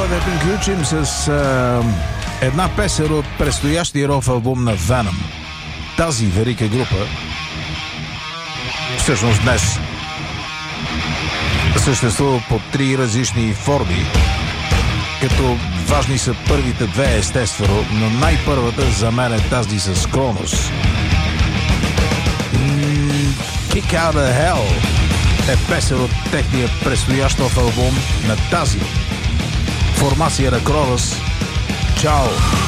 да приключим с една песен от предстоящия рок албум на Venom. Тази велика група всъщност днес съществува по 3 различни форми, като важни са първите две, естествено, но най-първата за мен е тази с Кронос. Kick Out of Hell е песен от техния предстоящ албум на тази формация на Кронос. Чао!